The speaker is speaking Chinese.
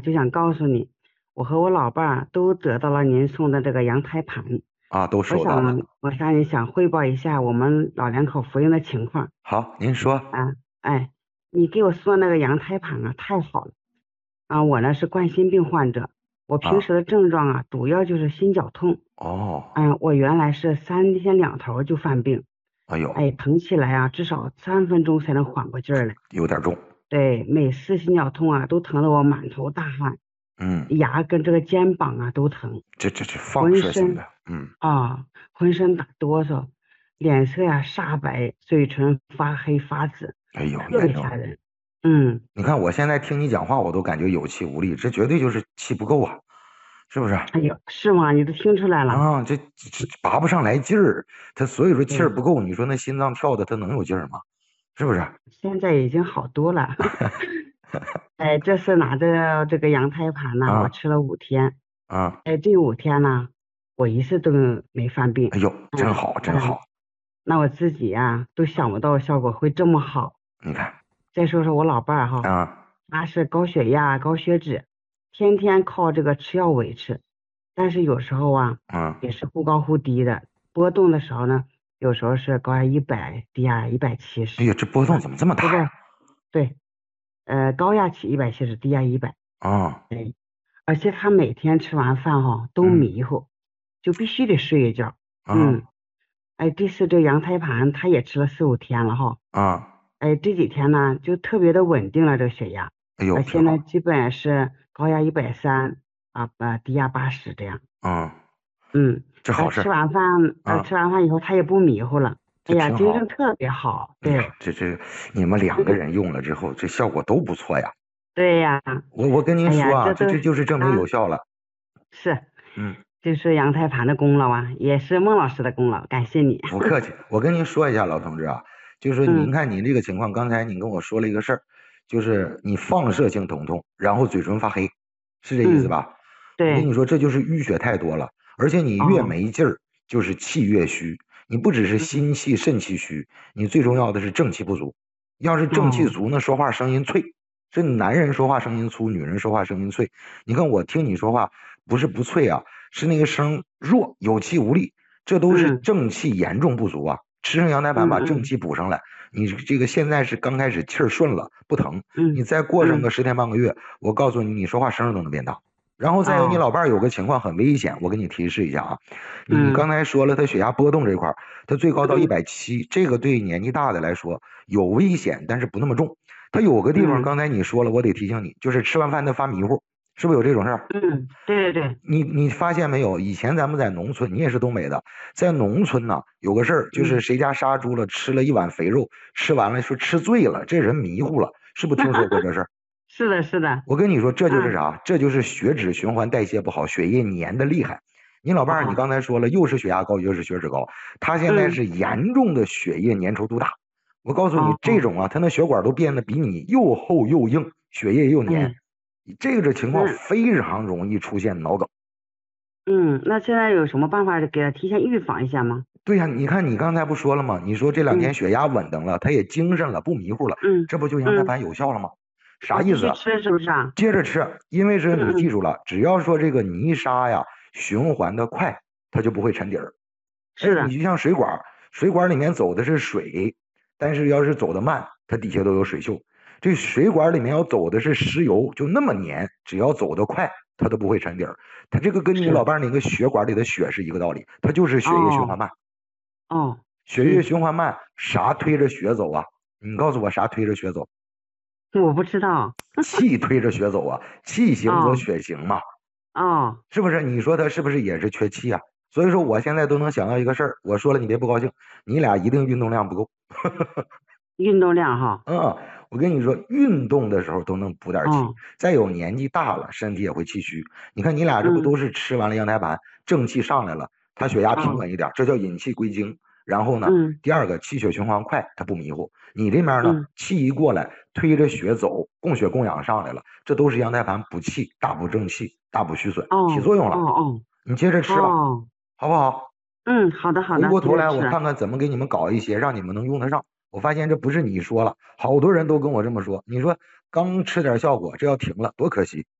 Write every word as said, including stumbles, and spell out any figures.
就想告诉你，我和我老伴儿都得到了您送的这个羊胎盘。 啊，都我收到了。 想，我向你想汇报一下我们老两口服用的情况。 好，您说。 啊，哎，你给我送那个羊胎盘啊，太好了。啊，我呢是冠心病患者，我平啊， 时的症状啊，主要就是心绞痛。 哦， 嗯，我原来是三天两头就犯病， 哎呦， 哎，疼起来啊，至少三分钟才能缓过劲儿来。 有点重。 对，每次心绞痛啊，都疼得我满头大汗， 嗯， 牙跟这个肩膀啊都疼， 这这这放浑身射性的。嗯， 啊，浑身打哆嗦，脸色呀煞白，嘴唇发黑发紫， 哎呦， 特严重了。 别吓人。嗯， 你看我现在听你讲话，我都感觉有气无力，这绝对就是气不够啊，是不是？ 哎呦，是吗？你都听出来了？ 啊，这这这拔不上来劲儿，他所以说气儿对， 不够，你说那心脏跳的他能有劲儿吗？是不是？ 现在已经好多了。哎，这次拿着这个羊胎盘呢，我啊吃了五天。 啊， 哎，这五天呢，我一次都没犯病。 哎呦，真嗯好真嗯， 好。 那我自己呀、都想不到效果会这么好。 你看。 再说说我老伴儿哈， 啊他是高血压、高血脂，天天靠这个吃药维持，但是有时候啊， 嗯， 也是忽高忽低的，波动的时候呢，有时候是高压一百，低压一百七十。 哎呀，这波动啊， 怎么这么不不， 大呀？ 对，呃，高压起一百七十，低压一百。 啊， 对，而且他每天吃完饭哈都嗯迷糊，就必须得睡一觉。 啊嗯，哎，这次这羊胎盘他也吃了四五天了哈。 啊， 哎，这几天呢就特别的稳定了这个血压， 哎呦， 而且挺好。 呢基本是高压一百三啊，呃，低压八十这样。 嗯， 嗯，呃， 这好事儿。 吃完饭呃啊， 吃完饭以后他也不迷糊了，哎这呀， 挺好。 精神特别好。 哎呀， 对， 这这你们两个人用了之后，这效果都不错呀。 对呀， 我我跟您哎呀， 说啊， 这都这这就是证明啊有效了。 是， 嗯， 就是羊胎盘的功劳啊，也是孟老师的功劳，感谢你。 不客气。我跟您说一下，老同志啊，就是您嗯看您这个情况，刚才您跟我说了一个事儿，就是你放射性疼痛，然后嘴唇发黑，是这意思嗯， 吧？我跟对， 你说，这就是淤血太多了，而且你越哦， 没劲儿，就是气越虚。你不只是嗯心气、肾气虚，你最重要的是正气不足。要是正气哦， 足呢，说话声音脆。这男人说话声音粗，女人说话声音脆。你看我听你说话，不是不脆啊，是那个声弱，有气无力，这都是嗯正气严重不足啊。吃上羊胎盘把正嗯嗯气补上来，你这个现在是刚开始气儿顺了，不疼。你嗯再过上个嗯， 十天半个月，我告诉你，你说话声都能变大。然后再有你哦， 老伴儿有个情况很危险，我给你提示一下啊，你嗯刚才说了他血压波动这块儿，他最高到一嗯百七，这个对年纪大的来说有危险，但是不那么重。他有个地方嗯刚才你说了，我得提醒你，就是吃完饭他发迷糊，是不是有这种事儿？ 嗯，对对对， 你你发现没有？以前咱们在农村，你也是东北的，在农村呢有个事儿，就是嗯， 谁家杀猪了，吃了一碗肥肉，吃完了说吃醉了，这人迷糊了，是不是听说过这事儿？ 是的，是的， 我跟你说，这就是嗯， 啥？这就是血脂循环代谢不好，血液粘的厉害。你老伴儿，你哦， 刚才说了，又是血压高，又是血脂高，他现在嗯是严重的血液粘稠度大。我告诉你，这哦， 种啊，他那血管都变得比你又厚又硬，血液又粘， 哎， 这个情况那非常容易出现脑梗。 嗯，那现在有什么办法给他提前预防一下吗？ 对呀，你看你刚才不说了吗？你说这两天嗯血压稳当了，他也精神了，不迷糊了， 嗯这不就羊胎嗯， 盘有效了吗？啥我意思啊？ 继续吃是不是啊？ 接着吃，因为是你记嗯嗯， 住了，只要说这个泥沙呀循环的快，它就不会沉底儿。哎， 是的， 你就像水管，水管里面走的是水，但是要是走得慢，它底下都有水锈。这水管里面要走的是石油，就那么粘，只要走得快，它都不会沉底儿。它这个跟你老是， 伴那个血管里的血是一个道理，它就是血液循环哦慢。 哦， 血液嗯， 循环慢，啥推着血走啊？你告诉我啥推着血走？ 我不知道， 气推着血走啊，气行则哦血行嘛。 哦， 是不是？你说他是不是也是缺气啊？所以说我现在都能想到一个事儿，我说了你别不高兴，你俩一定运动量不够。 运动量哈， 嗯，我跟你说，运动的时候都能补点气。 哦， 再有年纪大了，身体也会气虚。你看你俩这不嗯都是吃完了羊胎盘，正气上来了，他血压平哦， 稳一点，这叫引气归经。然后呢， 嗯第二个气血循环快，他不迷糊。你这边呢， 嗯， 气一过来，推着血走，供血供氧上来了，这都是羊胎盘补气、大补正气、大补虚损，起哦作用了。 哦哦你接着吃吧， 哦， 好不好？ 嗯，好的好的， 回过头来，我接着吃， 看看怎么给你们搞一些，让你们能用得上。我发现这不是你说了，好多人都跟我这么说。你说刚吃点效果，这要停了，多可惜。